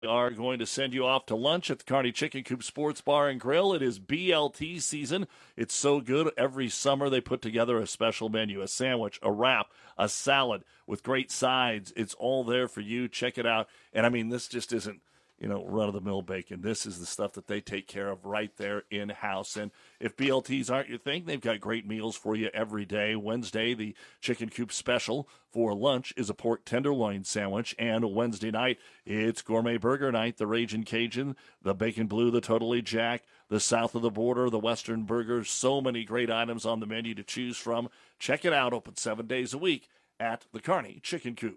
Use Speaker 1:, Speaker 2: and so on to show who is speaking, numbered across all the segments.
Speaker 1: are going to send you off to lunch at the Kearney Chicken Coop Sports Bar and Grill. It is BLT season. It's so good. Every summer they put together a special menu, a sandwich, a wrap, a salad with great sides. It's all there for you. Check it out. And, I mean, this just isn't, run-of-the-mill bacon. This is the stuff that they take care of right there in-house. And if BLTs aren't your thing, they've got great meals for you every day. Wednesday, the Chicken Coop special for lunch is a pork tenderloin sandwich. And Wednesday night, it's gourmet burger night, the Ragin' Cajun, the Bacon Blue, the Totally Jack, the South of the Border, the Western Burgers. So many great items on the menu to choose from. Check it out. Open 7 days a week at the Kearney Chicken Coop.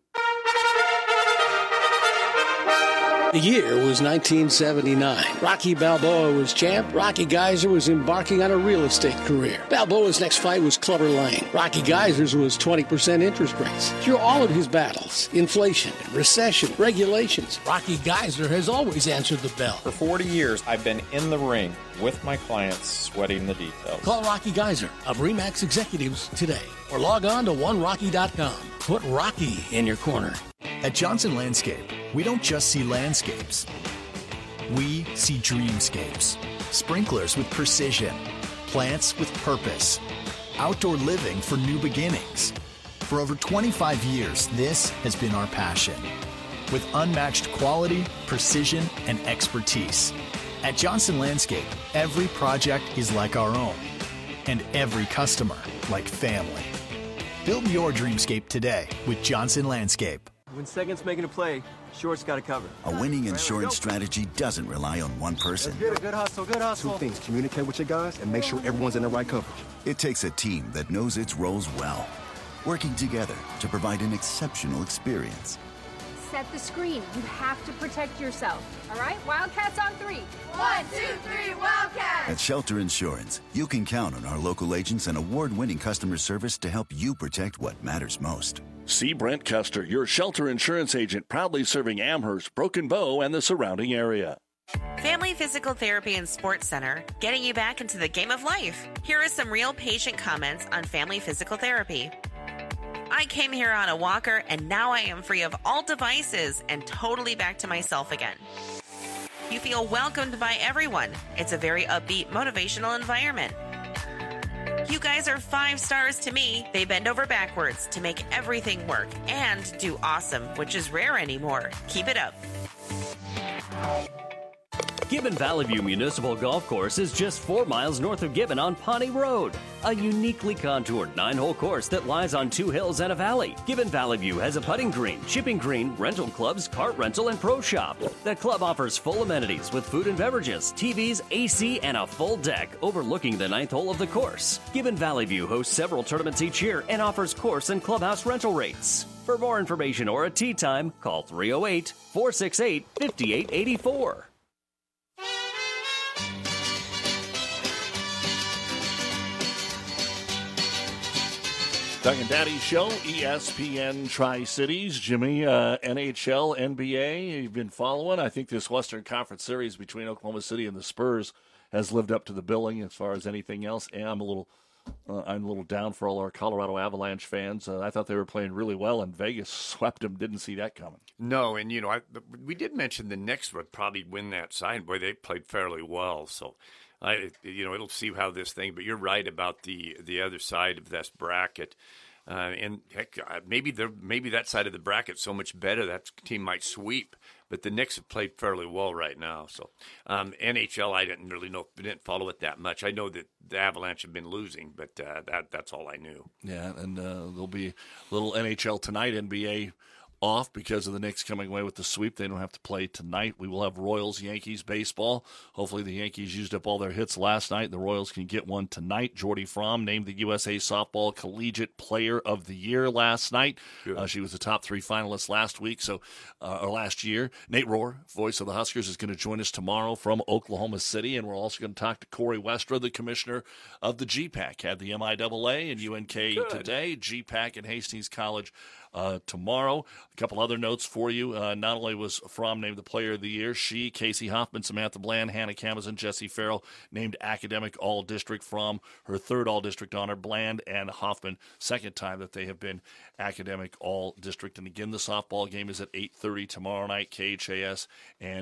Speaker 2: The year was 1979. Rocky Balboa was champ. Rocky Geyser was embarking on a real estate career. Balboa's next fight was Clubber Lang. Rocky Geyser's was 20% interest rates. Through all of his battles, inflation, recession, regulations, Rocky Geyser has always answered the bell.
Speaker 3: For 40 years, I've been in the ring with my clients, sweating the details.
Speaker 2: Call Rocky Geyser of RE/MAX Executives today or log on to onerocky.com. Put Rocky in your corner.
Speaker 4: At Johnson Landscape, we don't just see landscapes. We see dreamscapes. Sprinklers with precision. Plants with purpose. Outdoor living for new beginnings. For over 25 years, this has been our passion. With unmatched quality, precision, and expertise. At Johnson Landscape, every project is like our own. And every customer like family. Build your dreamscape today with Johnson Landscape.
Speaker 5: When second's making a play, short's got to cover.
Speaker 6: A winning insurance strategy doesn't rely on one person.
Speaker 5: Let's get it. Good hustle, good hustle.
Speaker 7: Two things. Communicate with your guys and make sure everyone's in the right coverage.
Speaker 6: It takes a team that knows its roles well, working together to provide an exceptional experience.
Speaker 8: Set the screen. You have to protect yourself. All right? Wildcats on 3. 1, 2, 3, Wildcats!
Speaker 6: At Shelter Insurance, you can count on our local agents and award-winning customer service to help you protect what matters most.
Speaker 1: See Brent Custer, your Shelter Insurance agent, proudly serving Amherst, Broken Bow, and the surrounding area.
Speaker 9: Family Physical Therapy and Sports Center, getting you back into the game of life. Here are some real patient comments on Family Physical Therapy. I came here on a walker, and now I am free of all devices and totally back to myself again. You feel welcomed by everyone. It's a very upbeat, motivational environment. You guys are 5 stars to me. They bend over backwards to make everything work and do awesome, which is rare anymore. Keep it up.
Speaker 10: Gibbon Valley View Municipal Golf Course is just 4 miles north of Gibbon on Pawnee Road. A uniquely contoured 9-hole course that lies on 2 hills and a valley. Gibbon Valley View has a putting green, chipping green, rental clubs, cart rental, and pro shop. The club offers full amenities with food and beverages, TVs, AC, and a full deck overlooking the 9th hole of the course. Gibbon Valley View hosts several tournaments each year and offers course and clubhouse rental rates. For more information or a tee time, call 308-468-5884.
Speaker 1: Doug and Daddy Show, ESPN Tri-Cities. Jimmy, NHL, NBA, you've been following. I think this Western Conference Series between Oklahoma City and the Spurs has lived up to the billing as far as anything else. And I'm a little down for all our Colorado Avalanche fans. I thought they were playing really well, and Vegas swept them. Didn't see that coming.
Speaker 11: No, and, we did mention the Knicks would probably win that side. Boy, they played fairly well, so it'll see how this thing. But you're right about the other side of this bracket, and heck, maybe that side of the bracket's so much better that team might sweep. But the Knicks have played fairly well right now. So NHL, I didn't really know, didn't follow it that much. I know that the Avalanche have been losing, but that's all I knew.
Speaker 1: Yeah, and there'll be a little NHL tonight, NBA off because of the Knicks coming away with the sweep. They don't have to play tonight. We will have Royals-Yankees baseball. Hopefully the Yankees used up all their hits last night. The Royals can get one tonight. Jordy Fromm named the USA Softball Collegiate Player of the Year last night. She was a top 3 finalist last year. Nate Rohr, voice of the Huskers, is going to join us tomorrow from Oklahoma City, and we're also going to talk to Corey Westra, the commissioner of the GPAC. Had the MIAA and UNK today. GPAC and Hastings College tomorrow. A couple other notes for you. Not only was Fromm named the Player of the Year, she, Casey Hoffman, Samantha Bland, Hannah Camazin, Jesse Farrell named Academic All-District. Fromm, her third All-District honor. Bland and Hoffman, second time that they have been Academic All-District. And again, the softball game is at 8:30 tomorrow night, KHAS and